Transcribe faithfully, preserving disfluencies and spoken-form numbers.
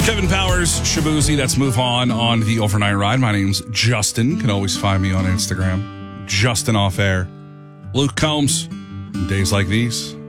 Kevin Powers, Shabuzi, that's Move On on the Overnight Ride. My name's Justin. You can always find me on Instagram. Justin Off Air. Luke Combs, Days Like These.